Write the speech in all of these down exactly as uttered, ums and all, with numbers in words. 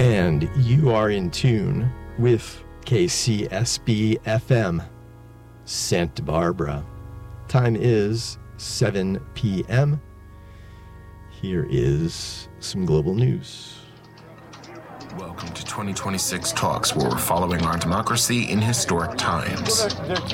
And you are in tune with K C S B F M, Santa Barbara. Time is seven p.m. Here is some global news. Welcome to twenty twenty-six Talks, where we're following our democracy in historic times.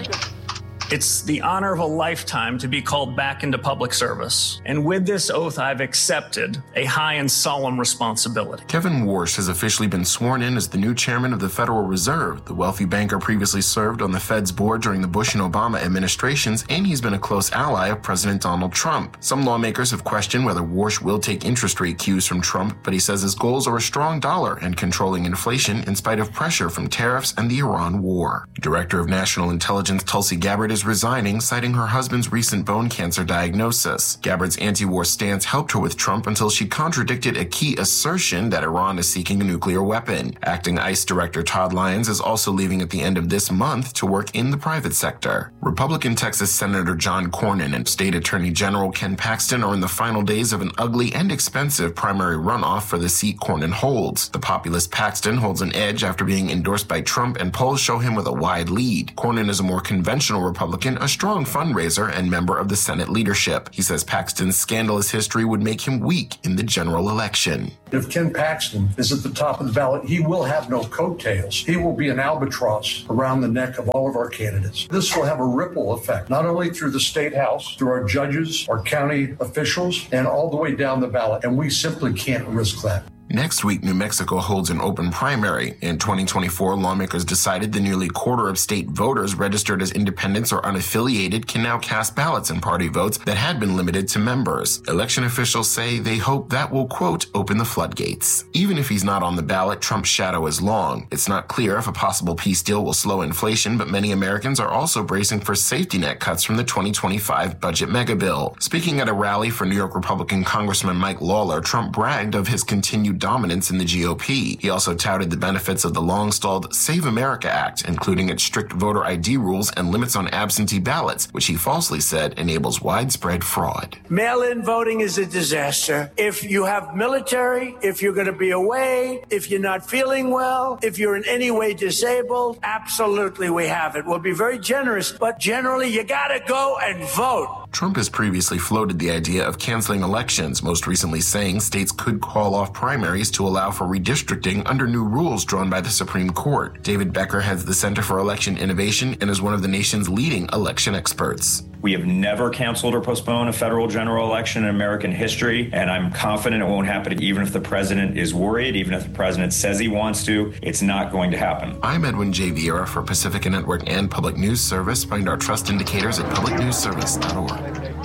It's the honor of a lifetime to be called back into public service. And with this oath, I've accepted a high and solemn responsibility. Kevin Warsh has officially been sworn in as the new chairman of the Federal Reserve. The wealthy banker previously served on the Fed's board during the Bush and Obama administrations, and he's been a close ally of President Donald Trump. Some lawmakers have questioned whether Warsh will take interest rate cues from Trump, but he says his goals are a strong dollar and controlling inflation in spite of pressure from tariffs and the Iran war. Director of National Intelligence Tulsi Gabbard is resigning, citing her husband's recent bone cancer diagnosis. Gabbard's anti-war stance helped her with Trump until she contradicted a key assertion that Iran is seeking a nuclear weapon. Acting ICE Director Todd Lyons is also leaving at the end of this month to work in the private sector. Republican Texas Senator John Cornyn and State Attorney General Ken Paxton are in the final days of an ugly and expensive primary runoff for the seat Cornyn holds. The populist Paxton holds an edge after being endorsed by Trump, and polls show him with a wide lead. Cornyn is a more conventional Republican, a strong fundraiser, and member of the Senate leadership. He says Paxton's scandalous history would make him weak in the general election. If Ken Paxton is at the top of the ballot, he will have no coattails. He will be an albatross around the neck of all of our candidates. This will have a ripple effect, not only through the state house, through our judges, our county officials, and all the way down the ballot. And we simply can't risk that. Next week, New Mexico holds an open primary. In twenty twenty-four, lawmakers decided the nearly quarter of state voters registered as independents or unaffiliated can now cast ballots in party votes that had been limited to members. Election officials say they hope that will, quote, open the floodgates. Even if he's not on the ballot, Trump's shadow is long. It's not clear if a possible peace deal will slow inflation, but many Americans are also bracing for safety net cuts from the twenty twenty-five budget megabill. Speaking at a rally for New York Republican Congressman Mike Lawler, Trump bragged of his continued dominance in the G O P. He also touted the benefits of the long-stalled Save America Act, including its strict voter I D rules and limits on absentee ballots, which he falsely said enables widespread fraud. Mail-in voting is a disaster. If you have military, if you're going to be away, if you're not feeling well, if you're in any way disabled, absolutely we have it. We'll be very generous, but generally you got to go and vote. Trump has previously floated the idea of canceling elections, most recently saying states could call off primaries to allow for redistricting under new rules drawn by the Supreme Court. David Becker heads the Center for Election Innovation and is one of the nation's leading election experts. We have never canceled or postponed a federal general election in American history, and I'm confident it won't happen even if the president is worried, even if the president says he wants to. It's not going to happen. I'm Edwin J. Vieira for Pacifica Network and Public News Service. Find our trust indicators at public news service dot org.